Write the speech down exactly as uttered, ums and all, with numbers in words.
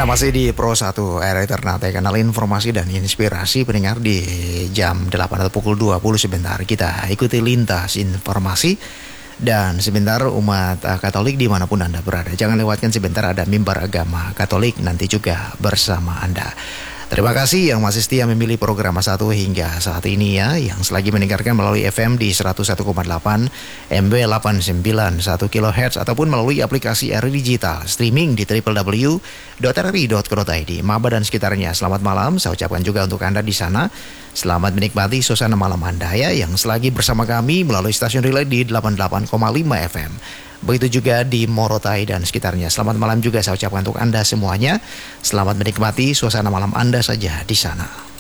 Anda masih di Pro satu R I Ternate, kanal informasi dan inspirasi pendengar. Di jam delapan atau pukul dua puluh sebentar kita ikuti lintas informasi. Dan sebentar umat Katolik dimanapun Anda berada, jangan lewatkan sebentar ada mimbar agama Katolik nanti juga bersama Anda. Terima kasih yang masih setia memilih program satu hingga saat ini ya, yang selagi mendengarkan melalui F M di seratus satu koma delapan, M B delapan puluh sembilan koma satu kilohertz, ataupun melalui aplikasi R I Digital, streaming di w w w dot r i dot co dot i d. Maba dan sekitarnya, selamat malam. Saya ucapkan juga untuk Anda di sana, selamat menikmati suasana malam Anda ya, yang selagi bersama kami melalui stasiun relay di delapan puluh delapan koma lima F M. Begitu juga di Morotai dan sekitarnya. Selamat malam juga saya ucapkan untuk Anda semuanya. Selamat menikmati suasana malam Anda saja di sana.